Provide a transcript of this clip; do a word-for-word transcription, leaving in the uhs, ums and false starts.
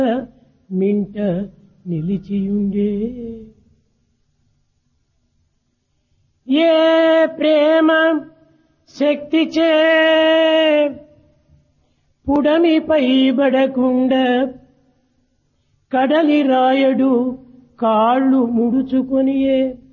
మింట నిలిచియుండే. ఏ ప్రేమ శక్తిచే పుడమిపై బడకుండా కడలి రాయడు కాళ్ళు ముడుచుకొనియే.